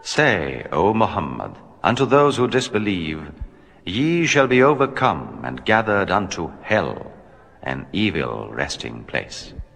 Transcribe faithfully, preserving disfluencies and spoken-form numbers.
Say, O Muhammad, unto those who disbelieve, Ye shall be overcome and gathered unto hell, an evil resting place.